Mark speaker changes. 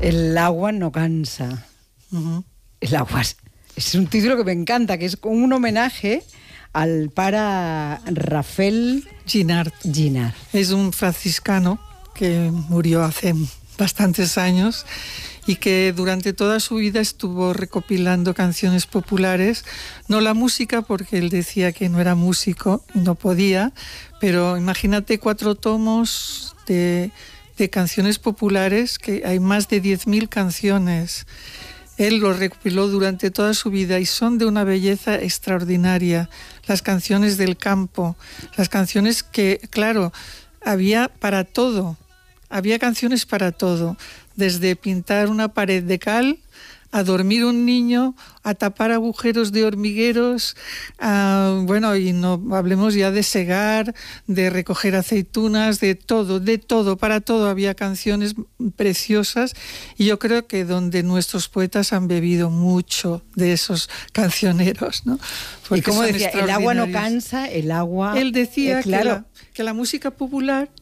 Speaker 1: El agua no cansa.
Speaker 2: Uh-huh.
Speaker 1: El agua es un título que me encanta, que es como un homenaje al para Rafael
Speaker 2: Ginard. Es un franciscano que murió hace bastantes años y que durante toda su vida estuvo recopilando canciones populares, no la música porque él decía que no era músico, no podía, pero imagínate 4 tomos de canciones populares, que hay más de 10.000 canciones. Él lo recopiló durante toda su vida y son de una belleza extraordinaria. Las canciones del campo, las canciones que, claro, había para todo. Había canciones para todo, desde pintar una pared de cal, a dormir un niño, a tapar agujeros de hormigueros, y no hablemos ya de segar, de recoger aceitunas, de todo, para todo había canciones preciosas, y yo creo que donde nuestros poetas han bebido mucho de esos cancioneros, ¿no?
Speaker 1: Porque y como decía, el agua no cansa, el agua...
Speaker 2: Él decía que la música popular